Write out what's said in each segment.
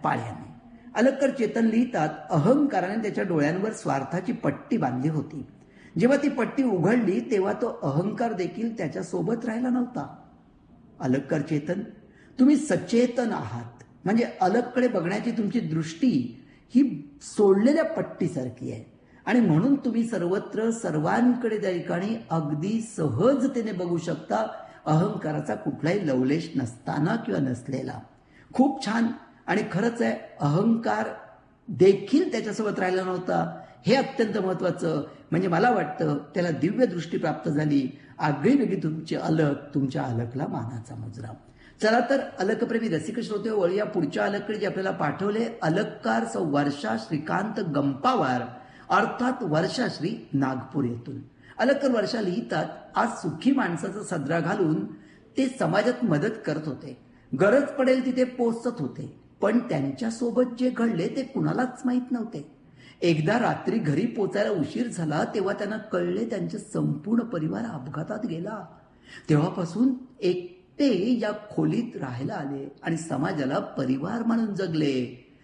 पाळ यांनी. अलक्कर चेतन लिहितात, अहंकाराने त्याच्या डोळ्यांवर स्वार्थाची पट्टी बांधली होती. जेव्हा ती पट्टी उघडली तेव्हा तो अहंकार देखील त्याच्यासोबत राहिला नव्हता. अलक्कर चेतन, तुम्ही सचेतन आहात, म्हणजे अलगकडे बघण्याची तुमची दृष्टी ही सोडलेल्या पट्टीसारखी आहे आणि म्हणून तुम्ही सर्वत्र सर्वांकडे त्या ठिकाणी अगदी सहजतेने बघू शकता, अहंकाराचा कुठलाही लवलेश नसताना किंवा नसलेला. खूप छान. आणि खरंच आहे, अहंकार देखील त्याच्यासोबत राहिला नव्हता. हे अत्यंत महत्वाचं. म्हणजे मला वाटतं त्याला दिव्य दृष्टी प्राप्त झाली. आगळी वेगळी तुमची अलग, तुमच्या अलकला मानाचा मुजरा. चला तर अलकप्रेमी रसिक श्रोते, वळूया पुढच्या अलककडे जे आपल्याला पाठवले. अलककार सौ वर्षा श्रीकांत गंपावार, अर्थात वर्षाश्री, नागपूर येथून. अलककर वर्षा लिहितात, आज सुखी माणसाचा सदरा घालून ते समाजात मदत करत होते. गरज पडेल तिथे पोचत होते. पण त्यांच्यासोबत जे घडले ते कुणालाच माहीत नव्हते. एकदा रात्री घरी पोचायला उशीर झाला तेव्हा त्यांना कळले त्यांचे संपूर्ण परिवार अपघातात गेला. तेव्हापासून एकटे या खोलीत राहायला आले आणि समाजाला परिवार म्हणून जगले.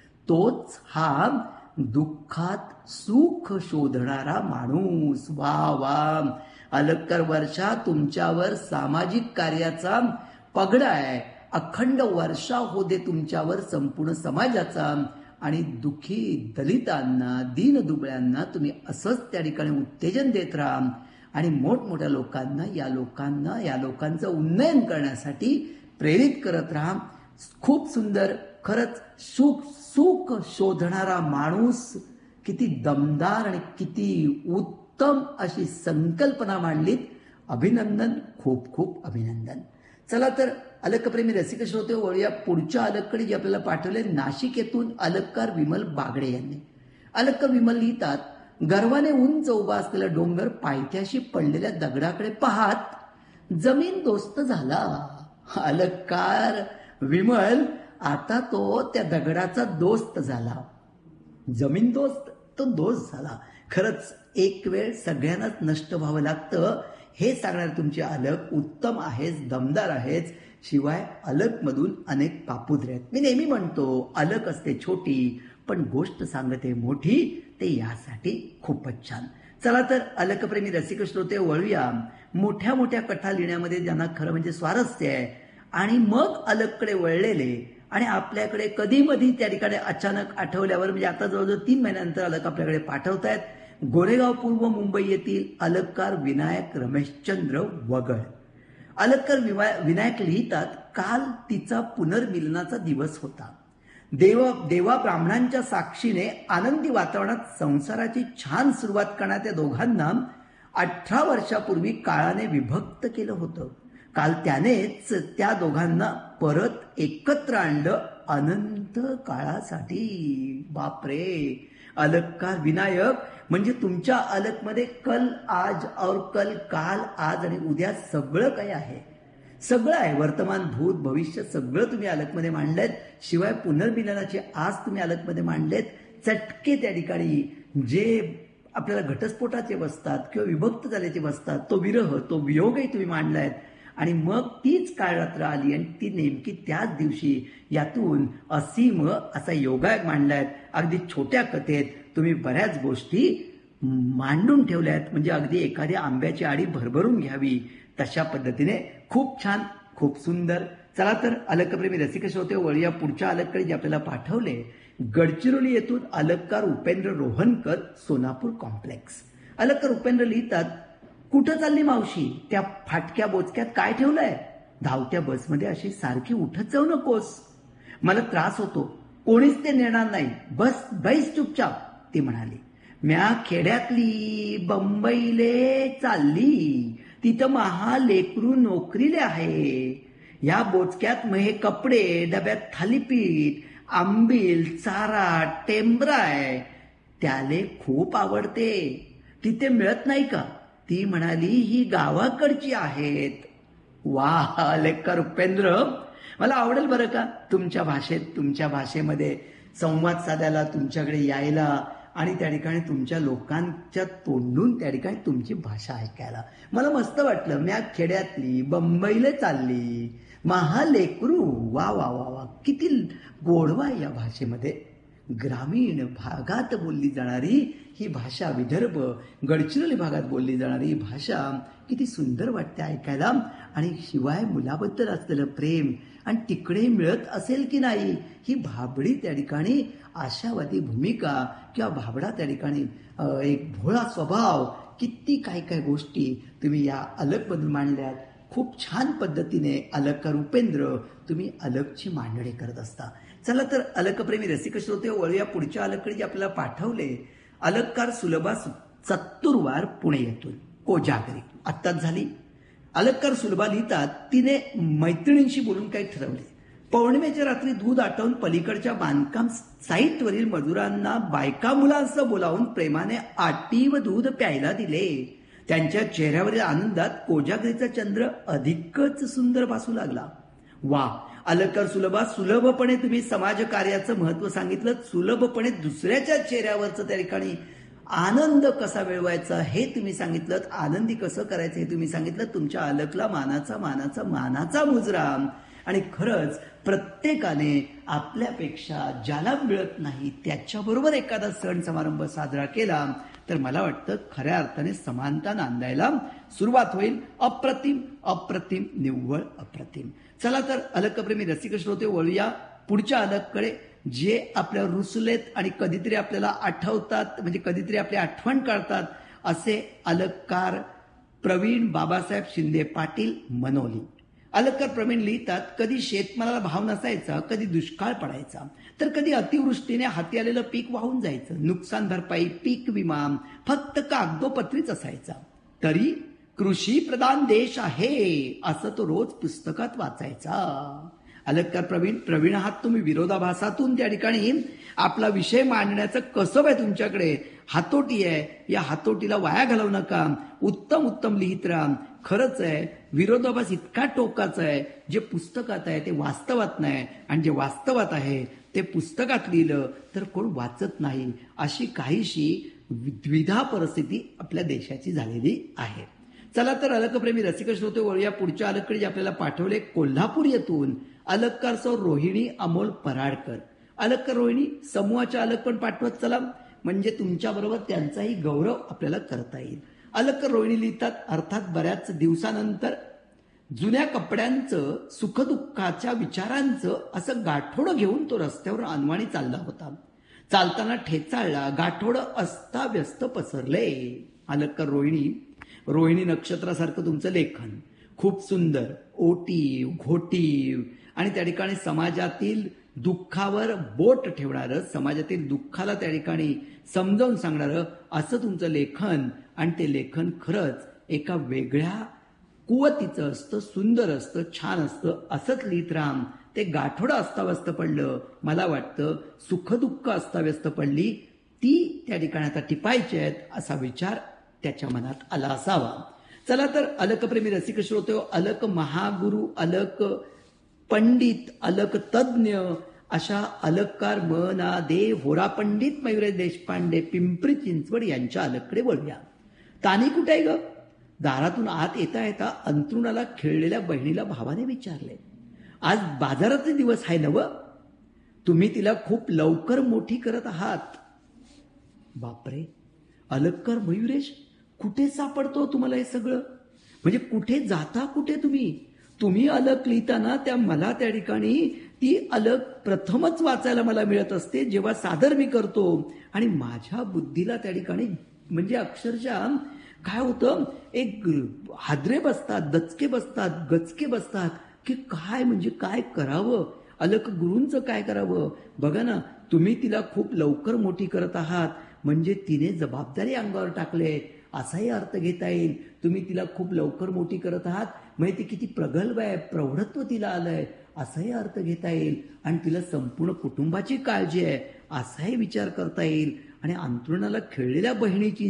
तोच हा दुःखात सुख शोधणारा माणूस. वा वा. अलक्कर वर्षा, तुमच्यावर सामाजिक कार्याचा पगडा आहे. अखंड वर्षा हो दे तुमच्यावर संपूर्ण समाजाचा. आणि दुःखी दलितांना, दीनदुबळ्यांना तुम्ही असंच त्या ठिकाणी उत्तेजन देत राहा आणि मोठमोठ्या लोकांना या लोकांचं उन्नयन करण्यासाठी प्रेरित करत राहा. खूप सुंदर. खरंच सुख शोधणारा माणूस. किती दमदार आणि किती उत्तम अशी संकल्पना मांडलीत. अभिनंदन, खूप खूप अभिनंदन. चला तर अलकप्रेमी रसिक श्रोते, वळूया पुढच्या अलककडे जे आपल्याला पाठवले. नाशिक येथून अलककार विमल बागडे यांनी. अलक्कर विमल लिहितात, गर्वाने उंच उभा असलेला डोंगर पायथ्याशी पडलेल्या दगडाकडे पाहत जमीन दोस्त झाला. अलक्कार विमल, आता तो त्या दगडाचा दोस्त झाला. जमीन दोस्त, तो दोस्त झाला. खरंच एक वेळ सगळ्यांनाच नष्ट व्हावं लागतं हे सांगणारे तुमचे अलक उत्तम आहेच, दमदार आहेच. शिवाय अलकमधून अनेक पापुद्रे आहेत. मी नेहमी म्हणतो, अलक असते छोटी पण गोष्ट सांगते मोठी. ते यासाठी खूपच छान. चला तर अलकप्रेमी रसिक श्रोते, वळूया मोठ्या मोठ्या कथा लिहिण्यामध्ये ज्यांना खरं म्हणजे स्वारस्य आहे आणि मग अलककडे वळलेले आणि आपल्याकडे कधी मधी त्या ठिकाणी अचानक आठवल्यावर, म्हणजे आता जवळजवळ 3 महिन्यानंतर अलक आपल्याकडे पाठवतायत. गोरेगाव पूर्व मुंबई येथील अलककार विनायक रमेशचंद्र वगळ. अलककार विनायक लिहितात, काल तिचा पुनर्मिलनाचा दिवस होता. देवा ब्राह्मणांच्या साक्षीने आनंदी वातावरणात संसाराची छान सुरुवात करण्यात त्या दोघांना 18 वर्षापूर्वी काळाने विभक्त केलं होतं. काल त्यानेच त्या दोघांना परत एकत्र आणलं अनंत काळासाठी. बापरे. अलककार विनायक म्हणजे तुमच्या अलकमध्ये कल, आज और कल, काल, आज आणि उद्या सगळं काही आहे. सगळं आहे. वर्तमान, भूत, भविष्य सगळं तुम्ही अलकमध्ये मांडलेत. शिवाय पुनर्मिलनाचे आज तुम्ही अलकमध्ये मांडलेत. चटके त्या ठिकाणी जे आपल्याला घटस्फोटाचे बसतात किंवा विभक्त झाल्याचे बसतात, तो विरह, तो वियोगही तुम्ही मांडलायत. आणि मग तीच काळरात्र आली आणि ती नेमकी त्याच दिवशी यातून असीम असा योगायोग मांडलायत. अगदी छोट्या कथेत तुम्ही बऱ्याच गोष्टी मांडून ठेवल्यात. म्हणजे अगदी एखादी आंब्याची आडी भरभरून घ्यावी तशा पद्धतीने. खूप छान, खूप सुंदर. चला तर अलकप्रेमी रसिक श्रोते, वळूया पुढच्या अलककडे जे आपल्याला पाठवले. गडचिरोली येथून अलककार उपेंद्र रोहनकर, सोनापूर कॉम्प्लेक्स. अलककार उपेंद्र लिहितात, कुठं चालली मावशी? त्या फाटक्या बोचक्यात काय ठेवलंय? धावत्या बसमध्ये अशी सारखी उठत जाऊ नकोस, मला त्रास होतो. कोणीच ते नेणार नाही, बस बैस चुपचाप, ती म्हणाली. म्या खेड्यातली बंबईले चालली, तिथं महा लेकरू नोकरीले आहे. या बोचक्यात महे कपडे, डब्यात थालीपीठ, आंबील, चारा, टेंबरा आहे. त्याले खूप आवडते. तिथे मिळत नाही का? ती म्हणाली, ही गावाकडची आहेत. वा लेकर उपेंद्र, मला आवडेल बरं का तुमच्या भाषेत, तुमच्या भाषेमध्ये संवाद साधायला, तुमच्याकडे यायला आणि त्या ठिकाणी तुमच्या लोकांच्या तोंडून त्या ठिकाणी तुमची भाषा ऐकायला मला मस्त वाटलं. म्या खेड्यातली बंबईला चालली, महालेकरू. वा वा वा वा, किती गोडवा आहे या भाषेमध्ये. ग्रामीण भागात बोलली जाणारी ही भाषा, विदर्भ गडचिरोली भागात बोलली जाणारी भाषा किती सुंदर वाटते ऐकायला. आणि शिवाय मुलाबद्दल असलेलं प्रेम आणि तिकडे मिळत असेल की नाही ही भाबडी त्या ठिकाणी आशावादी भूमिका किंवा भाबडा त्या ठिकाणी एक भोळा स्वभाव, किती काय काय गोष्टी तुम्ही या अलगमधून मांडल्यात. खूप छान पद्धतीने अलगकार उपेंद्र तुम्ही अलगची मांडणी करत असता. चला तर अलगप्रेमी रसिक श्रोते वळूया पुढच्या अलगकडे जे आपल्याला पाठवले. अलगकार सुलभा चतुर्वार पुणे येथून कोजागरी आत्ताच झाली. अलगकार सुलभा लिहितात, तिने मैत्रिणींशी बोलून काही ठरवले. पौर्णिमेच्या रात्री दूध आटवून पलीकडच्या बांधकाम साईटवरील मजुरांना बायका मुलांसह बोलावून प्रेमाने आटीव दूध प्यायला दिले. त्यांच्या चेहऱ्यावरील आनंदात कोजागरीचा चंद्र अधिकच सुंदर भासू लागला. वा, अलगकार सुलभा, सुलभपणे तुम्ही समाज कार्याचं महत्व सांगितलं. सुलभपणे दुसऱ्याच्या चेहऱ्यावरचं त्या ठिकाणी आनंद कसा मिळवायचा हे तुम्ही सांगितलं. आनंदी कसं करायचं हे तुम्ही सांगितलं. तुमच्या अलगला मानाचा मानाचा मानाचा मुजरा. आणि खरंच प्रत्येकाने आपल्यापेक्षा ज्याला मिळत नाही त्याच्याबरोबर एखादा सण समारंभ साजरा केला तर मला वाटतं खऱ्या अर्थाने समानता नांदायला सुरुवात होईल. अप्रतिम अप्रतिम निव्वळ अप्रतिम. चला तर अलगप्रेमी रसिक श्रोते वळूया पुढच्या अलगकडे, जे आपल्या रुसलेत आणि कधीतरी आपल्याला आठवतात, म्हणजे कधीतरी आपली आठवण काढतात असे अलगकार प्रवीण बाबासाहेब शिंदे पाटील मनोली. अलगकार प्रवीण लिहितात, कधी शेतमालाला भाव नसायचा, कधी दुष्काळ पडायचा, तर कधी अतिवृष्टीने हाती आलेलं पीक वाहून जायचं. नुकसान भरपाई, पीक विमा फक्त कागदोपत्रीच असायचा. तरी कृषी प्रधान देश आहे असं तो रोज पुस्तकात वाचायचा. अलगकार प्रवीण आहात तुम्ही. विरोधाभासातून त्या ठिकाणी आपला विषय मांडण्याचं कसब आहे तुमच्याकडे, हातोटी आहे. या हातोटीला वाया घालवू नका. उत्तम उत्तम लिहित राहा. खरंच आहे, विरोधाभास इतका टोकाचा आहे, जे पुस्तकात आहे ते वास्तवात नाही, आणि जे वास्तवात आहे ते पुस्तकात लिहिलं तर कोण वाचत नाही. अशी काहीशी द्विधा परिस्थिती आपल्या देशाची झालेली आहे. चला तर अलगप्रेमी रसिक श्रोते वळूया पुढच्या अलगकडे, जे आपल्याला पाठवले कोल्हापूर येथून अलगकार सौ रोहिणी अमोल पराडकर. अलगकार रोहिणी समूहाच्या अलग पण पाठवत चला, म्हणजे तुमच्याबरोबर त्यांचाही गौरव आपल्याला करता येईल. अलगकार रोहिणी लिहितात, अर्थात बऱ्याच दिवसानंतर जुन्या कपड्यांचं, सुखदुःखाच्या विचारांचं असं गाठोडं घेऊन तो रस्त्यावर अनवाणी चालला होता. चालताना ठेचाळला, गाठोडं अस्ताव्यस्त पसरले. अलगकार रोहिणी नक्षत्रासारखं तुमचं लेखन खूप सुंदर, ओटीव घोटीव आणि त्या ठिकाणी समाजातील दुःखावर बोट ठेवणारं, समाजातील दुःखाला त्या ठिकाणी समजावून सांगणारं असं तुमचं लेखन. आणि ते लेखन खरंच एका वेगळ्या कुवतीचं असतं, सुंदर असतं, छान असतं. असंच लिहित राम. ते गाठोडं अस्ताव्यस्त पडलं. मला वाटतं सुखदुःख अस्ताव्यस्त पडली, ती त्या ठिकाणी आता टिपायची आहेत असा विचार त्याच्या मनात आला असावा. चला तर अलगप्रेमी रसिक श्रोते, अलग महागुरु, अलग पंडित, अलग तज्ञ अशा अलगकार मना दे होरा पंडित मयुरेश देशपांडे पिंपरी चिंचवड यांच्या अलगकडे वळूया. तानी कुठे आहे ग? दारातून आत येता येता अंतरुणाला खेळलेल्या बहिणीला भावाने विचारले, आज बाजाराचे दिवस आहे नव? तुम्ही तिला खूप लवकर मोठी करत आहात. बापरे, अलगकार मयुरेश, कुठे सापडतो तुम्हाला हे सगळं? म्हणजे कुठे जाता, कुठे तुम्ही अलग लिहिताना मला त्या ठिकाणी ती अलग प्रथमच वाचायला मला मिळत असते जेव्हा सादर मी करतो. आणि माझ्या बुद्धीला त्या ठिकाणी म्हणजे अक्षरशः काय होतं, एक हादरे बसतात, दचके बसतात, गचके बसतात की काय म्हणजे काय करावं, अलग गुरूंचं काय करावं. बघा ना, तुम्ही तिला खूप लवकर मोठी करत आहात म्हणजे तिने जबाबदारी अंगावर टाकले असाही अर्थ घेता येईल. तुम्ही तिला खूप लवकर मोठी करत आहात म्हणजे ती किती प्रगल्भ आहे, प्रौढत्व तिला आलंय असाही अर्थ घेता येईल. आणि तिला संपूर्ण कुटुंबाची काळजी आहे असाही विचार करता येईल. आणि अंथरुणाला खेळलेल्या बहिणीची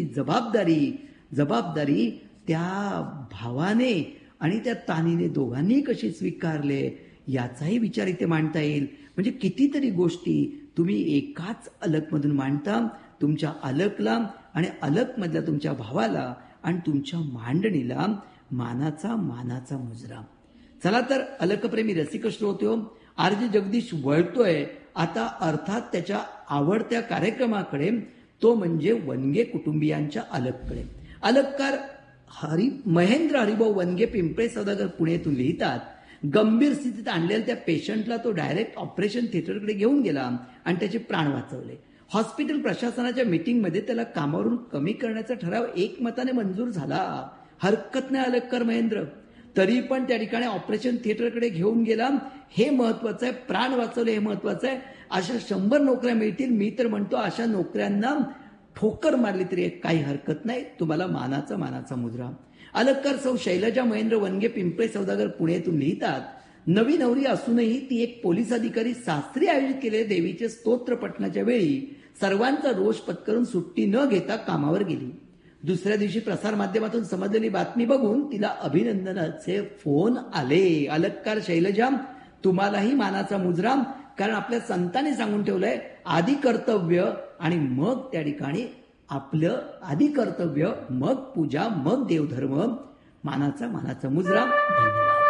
जबाबदारी त्या भावाने आणि त्या तानीने दोघांनी कशी स्वीकारले याचाही विचार इथे मांडता येईल. म्हणजे कितीतरी गोष्टी तुम्ही एकाच अलगमधून मांडता. तुमच्या अलगला आणि अलगमधल्या तुमच्या भावाला आणि तुमच्या मांडणीला मानाचा मुजरा. चला तर अलकप्रेमी रसिक श्रोत्यो, आर.जे. जगदीश वळतोय आता अर्थात त्याच्या आवडत्या कार्यक्रमाकडे, तो म्हणजे वनगे कुटुंबियांच्या अलककडे. अलककार महेंद्र हरिभाऊ वनगे पिंपळे सौदागर पुण्यातून लिहितात, गंभीर स्थितीत आणलेल्या त्या पेशंटला तो डायरेक्ट ऑपरेशन थिएटरकडे घेऊन गेला आणि त्याचे प्राण वाचवले. हॉस्पिटल प्रशासनाच्या मीटिंगमध्ये त्याला कामावरून कमी करण्याचा ठराव एकमताने मंजूर झाला. हरकत नाही अलककर महेंद्र, तरी पण त्या ठिकाणी ऑपरेशन थिएटरकडे घेऊन गेला, हे महत्वाचं आहे. प्राण वाचवले हे महत्वाचं आहे. अशा 100 नोकऱ्या मिळतील. मी तर म्हणतो अशा नोकऱ्यांना ठोकर मारली तरी काही हरकत नाही. तुम्हाला मानाचा मुजरा. अलककर सौ शैलजा महेंद्र वनगे पिंपळे सौदागर पुण्यातून लिहितात, नवी नवरी असूनही ती एक पोलीस अधिकारी शास्त्री आयोजित केलेले देवीचे स्तोत्र पठणाच्या वेळी सर्वांचा रोष पत्करून सुट्टी न घेता कामावर गेली. दुसऱ्या दिवशी प्रसारमाध्यमातून समजलेली बातमी बघून तिला अभिनंदनाचे फोन आले. अलककार शैलजा, तुम्हालाही मानाचा मुजरा, कारण आपल्या संतांनी सांगून ठेवलंय आधी कर्तव्य आणि मग त्या ठिकाणी आपलं आधी कर्तव्य, मग पूजा, मग देवधर्म. मानाचा मुजरा. धन्यवाद.